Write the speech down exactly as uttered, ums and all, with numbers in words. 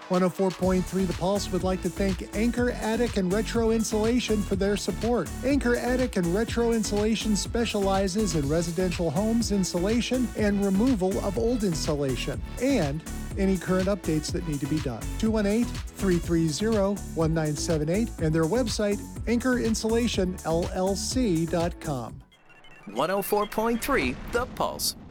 one oh four point three The Pulse would like to thank Anchor Attic and Retro Insulation for their support. Anchor Attic and Retro Insulation specializes in residential homes insulation and removal of old insulation and any current updates that need to be done. two one eight, three three zero, one nine seven eight and their website, anchor insulation l l c dot com. one oh four point three The Pulse.